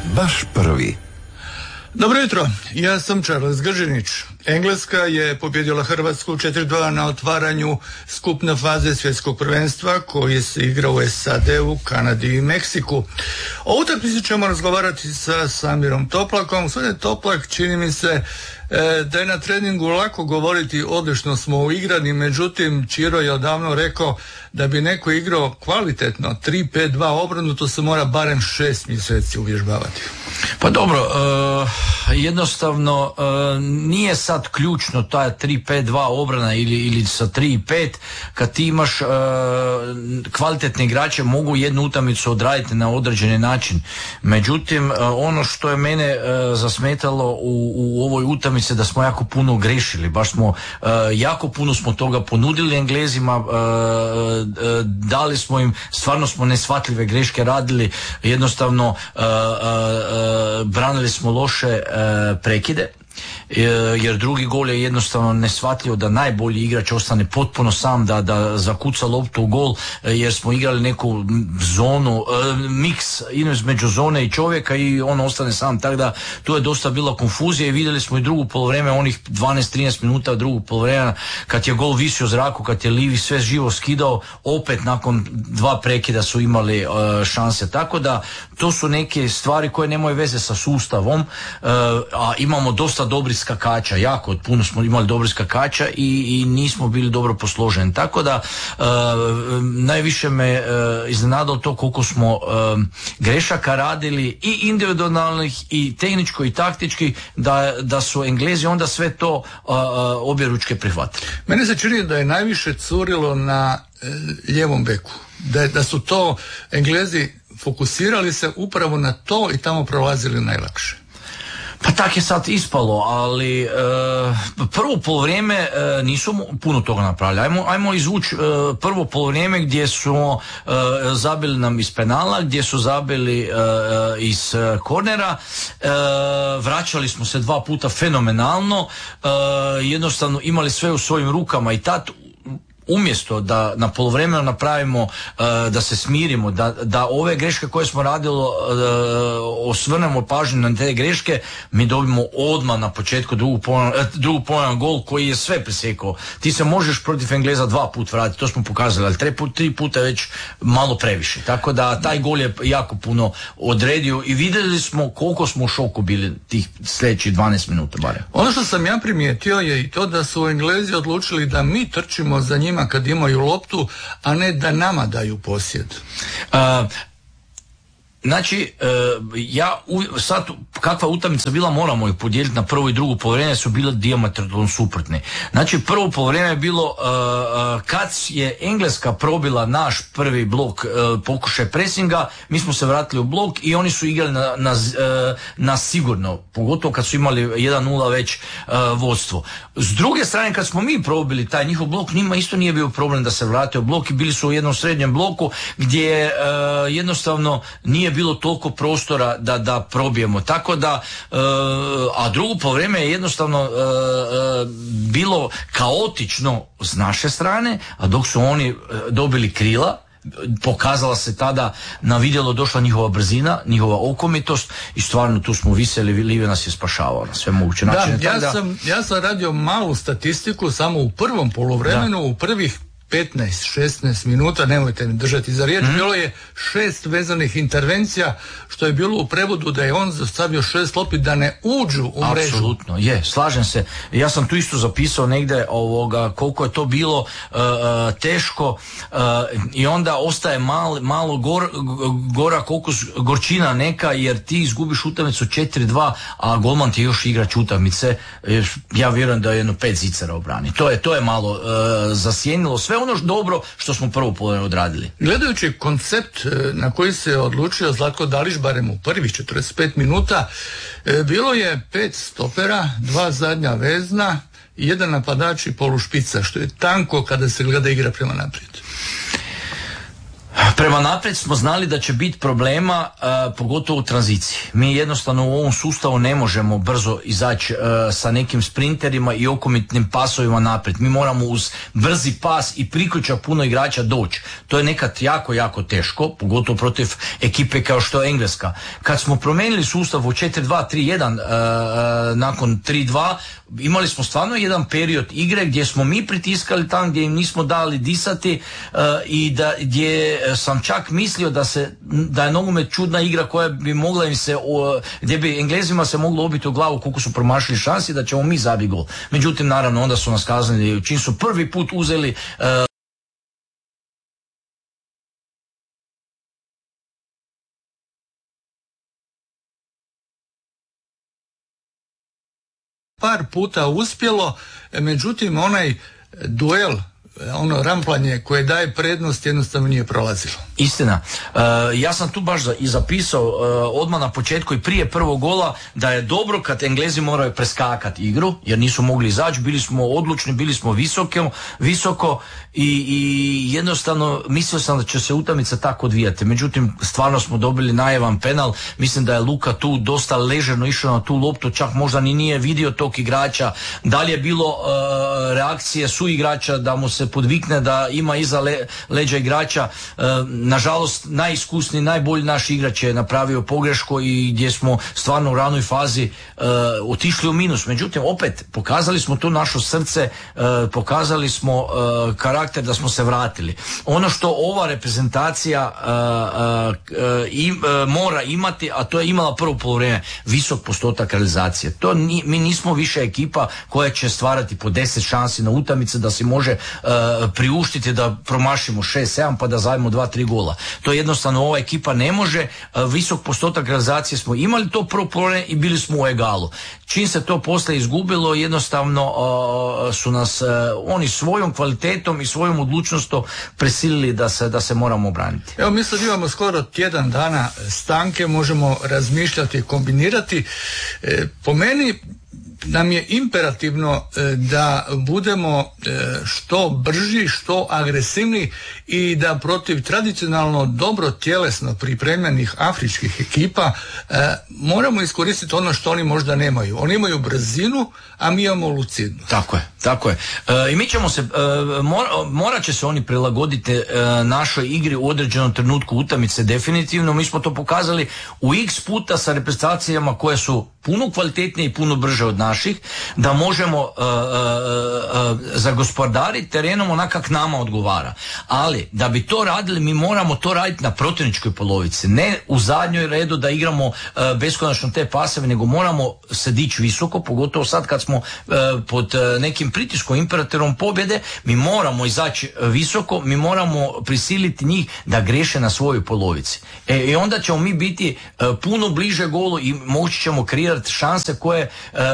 baš prvi. Dobro jutro, ja sam Charles Gržinić. Engleska je pobjedila Hrvatsku 4-2 na otvaranju skupne faze svjetskog prvenstva koji se igra u SAD-u, Kanadi i Meksiku. O utakmici ćemo razgovarati sa Samirom Toplakom. Gospodine Toplak, čini mi se da je na treningu lako govoriti odlično smo uigrani, međutim Čiro je odavno rekao da bi neko igrao kvalitetno 3-5-2 obranu, to se mora barem 6 mjeseci uvježbavati. Pa dobro, jednostavno nije sad ključno ta 3-5-2 obrana ili sa 3-5, kad ti imaš kvalitetne igrače mogu jednu utakmicu odraditi na određeni način. Međutim, ono što je mene zasmetalo u ovoj utakmici da smo jako puno grešili, baš smo jako puno smo toga ponudili Englezima, dali smo im, stvarno smo neshvatljive greške radili, jednostavno branili smo loše prekide, jer drugi gol je jednostavno neshvatljivo da najbolji igrač ostane potpuno sam da zakuca loptu u gol, jer smo igrali neku zonu, miks između zone i čovjeka i on ostane sam, tako da tu je dosta bila konfuzija i vidjeli smo i drugo polovreme, onih 12-13 minuta drugog polovremena kad je gol visio u zraku, kad je Livi sve živo skidao, opet nakon 2 prekida su imali šanse, tako da to su neke stvari koje nemaju veze sa sustavom, a imamo dosta dobrih skakača, jako puno smo imali dobrih skakača i nismo bili dobro posloženi, tako da najviše me iznenadilo to koliko smo grešaka radili i individualnih i tehničko i taktički, da su Englezi onda sve to objeručke prihvatili. Meni se čini da je najviše curilo na lijevom beku, da su to Englezi fokusirali se upravo na to i tamo prolazili najlakše. Pa tak je sad ispalo, ali prvo polovreme nisu puno toga napravili. Ajmo izvući prvo polovreme gdje su zabili nam iz penala, gdje su zabili iz kornera, vraćali smo se 2 puta fenomenalno, jednostavno imali sve u svojim rukama i tad umjesto da na poluvremenu napravimo, da se smirimo, da ove greške koje smo radili osvrnemo pažnju na te greške, mi dobimo odmah na početku drugu polovinu gol koji je sve presjekao. Ti se možeš protiv Engleza 2 puta vratiti, to smo pokazali, ali 3 puta već malo previše. Tako da taj gol je jako puno odredio i vidjeli smo koliko smo u šoku bili tih sljedećih 12 minuta barem. Ono što sam ja primijetio je i to da su Englezi odlučili da mi trčimo za njima kad imaju loptu, a ne da nama daju posjed. Znači, sad kakva utakmica bila, moramo ih podijeliti na prvo i drugo polovreme, su bile dijametralno suprotne. Znači, prvo polovreme je bilo kad je Engleska probila naš prvi blok, pokušaj presinga, mi smo se vratili u blok i oni su igrali na sigurno, pogotovo kad su imali 1-0 već vodstvo. S druge strane, kad smo mi probili taj njihov blok, njima isto nije bio problem da se vrate u blok i bili su u jednom srednjem bloku gdje jednostavno nije bilo toliko prostora da probijemo. Tako da, a drugo polovreme je jednostavno bilo kaotično s naše strane, a dok su oni dobili krila, pokazala se tada na vidjelo, došla njihova brzina, njihova okomitost i stvarno tu smo viseli, Live nas je spašavao na sve moguće načine. Ja sam radio malu statistiku samo u prvom polovremenu, u prvih 15-16 minuta, nemojte mi držati za riječ, bilo je 6 vezanih intervencija, što je bilo u prevodu da je on stavio 6 lopti da ne uđu u mrežu. Apsolutno, je, slažem se. Ja sam tu isto zapisao negdje koliko je to bilo teško i onda ostaje malo gora koliko gorčina neka, jer ti izgubiš utakmicu 4-2, a golman ti još igrač utakmice. Ja vjerujem da je jedno 5 zicara obrani. To je malo zasjenilo sve ono dobro što smo prvo polovreme odradili. Gledajući koncept na koji se odlučio Zlatko Dalić, barem u prvih 45 minuta, bilo je 5 stopera, 2 zadnja vezna i 1 napadač i polušpica, što je tanko kada se gleda igra prema naprijed. Prema naprijed smo znali da će biti problema, pogotovo u tranziciji. Mi jednostavno u ovom sustavu ne možemo brzo izaći sa nekim sprinterima i okomitnim pasovima naprijed. Mi moramo uz brzi pas i priključak puno igrača doći. To je nekad jako, jako teško, pogotovo protiv ekipe kao što je Engleska. Kad smo promijenili sustav u 4-2-3-1 nakon 3-2, imali smo stvarno jedan period igre gdje smo mi pritiskali tam, gdje im nismo dali disati i gdje sam čak mislio da je nogomet čudna igra koja bi mogla im se, gdje bi Englezima se moglo obiti u glavu koliko su promašili šansi da ćemo mi zabiti gol. Međutim, naravno, onda su nas kaznili čim su prvi put uzeli par puta uspjelo, međutim onaj duel, ono ramplanje koje daje prednost jednostavno nije prolazilo. Istina. Ja sam tu baš i zapisao odmah na početku i prije prvog gola da je dobro kad Englezi moraju preskakati igru jer nisu mogli izaći, bili smo odlučni, bili smo visoko i jednostavno mislio sam da će se utakmica tako odvijati. Međutim, stvarno smo dobili najevan penal. Mislim da je Luka tu dosta ležerno išao na tu loptu, čak možda ni nije vidio tog igrača. Da li je bilo reakcije suigrača da mu se podvikne da ima iza leđa igrača. Nažalost, najiskusniji, najbolji naš igrač je napravio pogrešku i gdje smo stvarno u ranoj fazi otišli u minus. Međutim, opet, pokazali smo tu naše srce, pokazali smo karakter da smo se vratili. Ono što ova reprezentacija mora imati, a to je imala prvo poluvreme, visok postotak realizacije. Mi nismo više ekipa koja će stvarati po 10 šansi na utakmice da si može priuštiti da promašimo 6-7 pa da zajmemo 2-3 gola. To jednostavno ova ekipa ne može. Visok postotak realizacije smo imali to prvo poluvreme i bili smo u egalu. Čim se to poslije izgubilo, jednostavno su nas oni svojom kvalitetom i svojom odlučnostom prisilili da se moramo obraniti. Evo, mi sad imamo skoro tjedan dana stanke, možemo razmišljati i kombinirati. Po meni nam je imperativno da budemo što brži, što agresivniji i da protiv tradicionalno dobro tjelesno pripremljenih afričkih ekipa moramo iskoristiti ono što oni možda nemaju. Oni imaju brzinu, a mi imamo lucidnost. Tako je. I mi ćemo se, morat će se oni prilagoditi našoj igri u određenom trenutku utakmice definitivno. Mi smo to pokazali u x puta sa reprezentacijama koje su puno kvalitetnije i puno brže od naših, da možemo zagospodariti terenom onak kak nama odgovara. Ali da bi to radili, mi moramo to raditi na protivničkoj polovici, ne u zadnjoj redu da igramo beskonačno te paseve, nego moramo se dići visoko, pogotovo sad kad smo pod nekim pritiskom, imperativom pobjede. Mi moramo izaći visoko, mi moramo prisiliti njih da greše na svojoj polovici. I onda ćemo mi biti puno bliže golu i moći ćemo kreirati šanse koje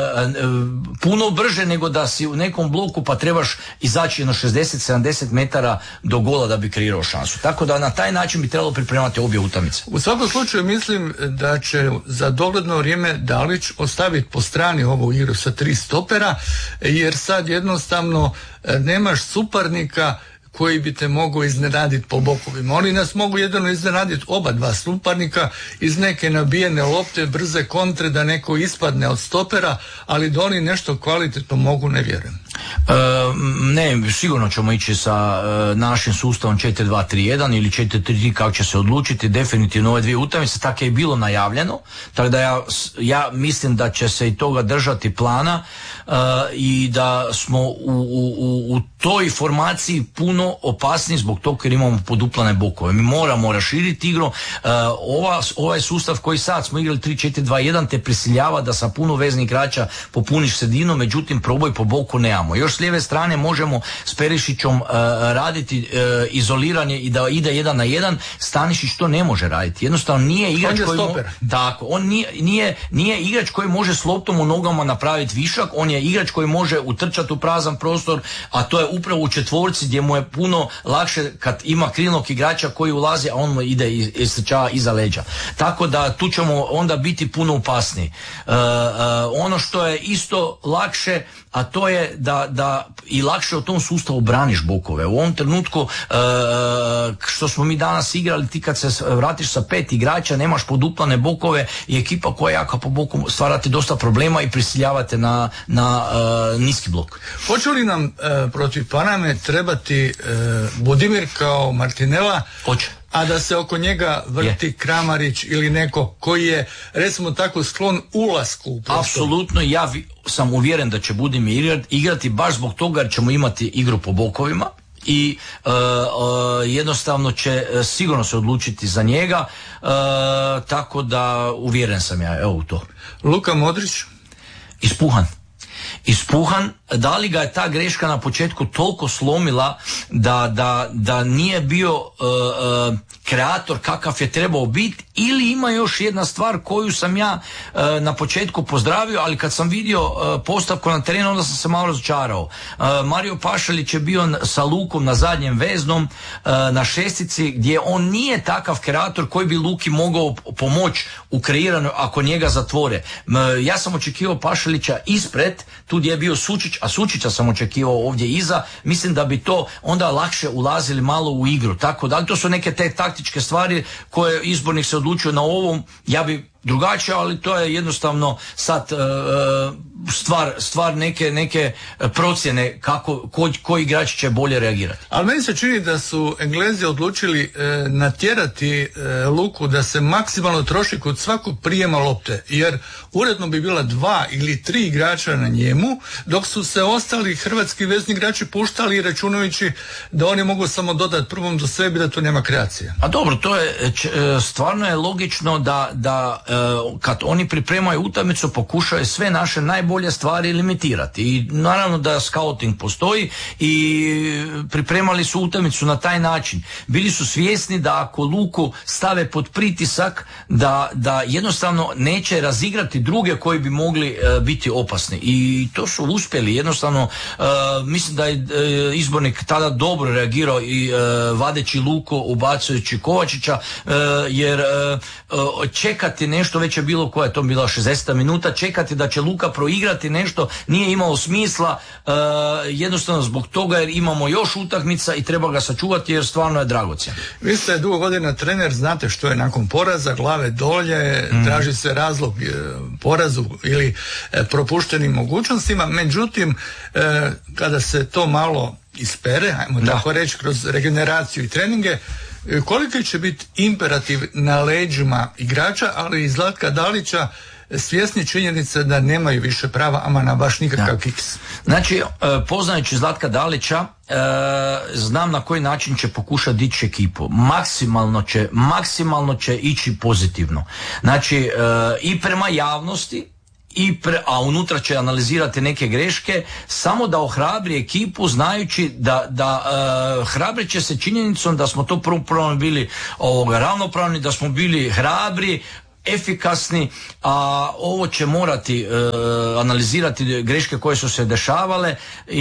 puno brže nego da si u nekom bloku pa trebaš izaći jedno 60-70 metara do gola da bi kreirao šansu. Tako da na taj način bi trebalo pripremati obje utakmice. U svakom slučaju mislim da će za dogledno vrijeme Dalić ostaviti po strani ovu igru sa 3 stopera, jer sad jednostavno nemaš suparnika koji bi te mogao iznenaditi po bokovima. Oni nas mogu jedino iznenaditi oba dva suparnika iz neke nabijene lopte, brze kontre, da neko ispadne od stopera, ali da oni nešto kvalitetno mogu, ne vjerujem. Ne, sigurno ćemo ići sa našim sustavom 4-2-3-1 ili 4-3-3 kako će se odlučiti. Definitivno ove dvije utakmice, tako je bilo najavljeno, tako da ja mislim da će se i toga držati plana i da smo u toj formaciji puno opasniji zbog toga jer imamo poduplane bokove. Mi moramo raširiti igru. Ovaj sustav koji sad smo igrali 3-4-2-1 te prisiljava da sa puno veznih igrača popuniš sredinu, međutim proboj po boku nemamo. Još s lijeve strane možemo s Perišićom raditi izoliranje i da ide 1 na 1. Stanišić to ne može raditi. Jednostavno nije igrač koji nije igrač koji može s loptom u nogama napraviti višak, on je igrač koji može utrčati u prazan prostor, a to je upravo u četvorci gdje mu je puno lakše kad ima krilnog igrača koji ulazi, a on mu ide i istrčava iza leđa. Tako da tu ćemo onda biti puno opasniji. Ono što je isto lakše, a to je da i lakše u tom sustavu braniš bokove. U ovom trenutku što smo mi danas igrali, ti kad se vratiš sa 5 igrača, nemaš poduplane bokove i ekipa koja je jaka po boku stvarati dosta problema i prisiljavate na niski blok. Hoće li nam protiv Paname trebati Budimir kao Martinela? Hoće. A da se oko njega vrti Kramarić ili neko koji je, recimo tako, sklon ulasku u prostor? Apsolutno, ja sam uvjeren da će Budimir igrati baš zbog toga jer ćemo imati igru po bokovima i jednostavno će sigurno se odlučiti za njega, tako da uvjeren sam ja u to. Luka Modrić? Ispuhan, da li ga je ta greška na početku toliko slomila da nije bio kreator kakav je trebao biti, ili ima još jedna stvar koju sam ja na početku pozdravio, ali kad sam vidio postavku na terenu onda sam se malo razočarao. Mario Pašalić je bio sa Lukom na zadnjem veznom na šestici gdje on nije takav kreator koji bi Luki mogao pomoći u kreiranju ako njega zatvore. Ja sam očekivao Pašalića ispred, tu gdje je bio Sučić, a Sučića sam očekivao ovdje iza. Mislim da bi to onda lakše ulazili malo u igru. Tako da, ali to su neke te taktičke stvari koje izbornik se odlučio na ovom. Ja bi drugačije, ali to je jednostavno sad stvar neke procjene koji igrač će bolje reagirati. Ali meni se čini da su Englezi odlučili natjerati Luku da se maksimalno troši kod svakog prijema lopte, jer uredno bi bila 2 ili 3 igrača na njemu, dok su se ostali hrvatski vezni igrači puštali računajući da oni mogu samo dodati prvom do sebi, da to nema kreacije. A dobro, to je stvarno je logično da kad oni pripremaju utakmicu pokušaju sve naše najbolje stvari limitirati i naravno da scouting postoji i pripremali su utakmicu na taj način. Bili su svjesni da ako Luku stave pod pritisak da jednostavno neće razigrati druge koji bi mogli biti opasni i to su uspjeli. Jednostavno mislim da je izbornik tada dobro reagirao i vadeći Luku, ubacujući Kovačića, jer čekati nešto, već je bilo, koja je to bila 60 minuta, čekati da će Luka proigrati nešto nije imalo smisla, jednostavno zbog toga jer imamo još utakmica i treba ga sačuvati jer stvarno je dragocjen. Vi ste dugo godina trener, znate što je nakon poraza, glave dolje, traži se razlog porazu ili propuštenim mogućnostima, međutim kada se to malo ispere, ajmo tako reći, kroz regeneraciju i treninge, koliki će biti imperativ na leđima igrača, ali i Zlatka Dalića, svjesni činjenice da nemaju više prava, ama na baš nikakav kiks? Znači, poznajući Zlatka Dalića, znam na koji način će pokušati dići ekipu. Maksimalno će ići pozitivno. Znači, i prema javnosti, a unutra će analizirati neke greške, samo da ohrabri ekipu znajući da hrabrit će se činjenicom da smo to prvo bili ravnopravni, da smo bili hrabri, efikasni, a ovo će morati analizirati greške koje su se dešavale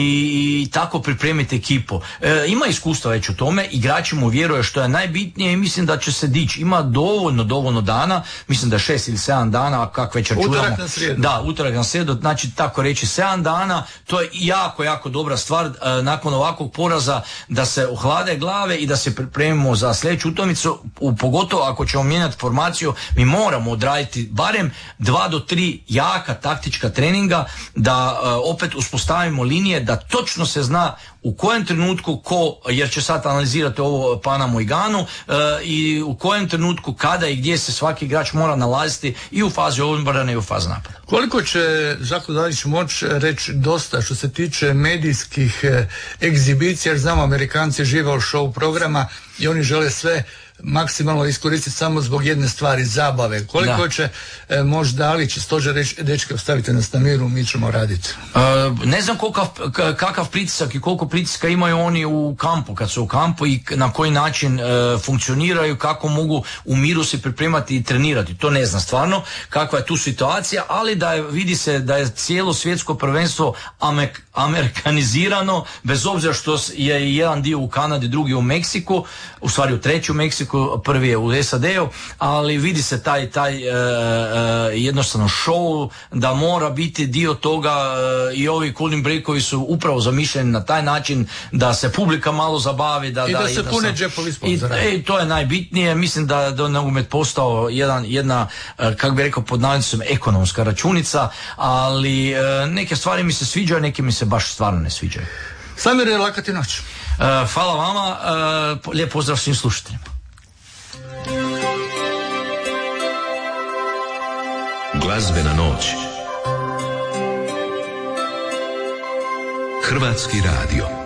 i tako pripremiti ekipu. Ima iskustva već u tome, igrači mu vjeruje što je najbitnije i mislim da će se dići. Ima dovoljno dana, mislim da 6 ili 7 dana, a kako već računamo. Utorak na srijedu. Da, utorak na srijedu, znači tako reći 7 dana, to je jako dobra stvar nakon ovakvog poraza da se ohlade glave i da se pripremimo za sljedeću utakmicu, pogotovo ako ćemo mijenjati formaciju, mi moramo odraditi barem 2 do 3 jaka taktička treninga da opet uspostavimo linije, da točno se zna u kojem trenutku jer će sad analizirati ovo Panamu i Ganu, i u kojem trenutku, kada i gdje se svaki igrač mora nalaziti i u fazi obrane i u fazi napada. Koliko će Žako Dalić moći reći dosta što se tiče medijskih egzibicija, jer znamo Amerikanci žive od show programa i oni žele sve maksimalno iskoristiti samo zbog jedne stvari, zabave. Koliko će moći Dalić i Stožer reći, dečke, ostavite nas na miru, mi ćemo raditi? Ne znam kakav pritisak i koliko pritiska imaju oni u kampu, kad su u kampu, i na koji način funkcioniraju, kako mogu u miru se pripremati i trenirati. To ne znam stvarno kakva je tu situacija, ali vidi se da je cijelo svjetsko prvenstvo amerikanizirano, bez obzira što je jedan dio u Kanadi, drugi u Meksiku, u stvari u treći u Meksiku, Meksiku, prvi je u SAD-u, ali vidi se taj jednostavno show da mora biti dio toga i ovi cooling breakovi su upravo zamišljeni na taj način da se publika malo zabavi. Da se pune džepovi sponzora. I to je najbitnije. Mislim da je nogomet postao jedna, kako bi rekao pod navodnicima, ekonomska računica, ali neke stvari mi se sviđaju, neke mi se baš stvarno ne sviđaju. Samire, laka ti noć. Hvala vama, lijep pozdrav svim slušateljima. Glazbena noć. Hrvatski radio.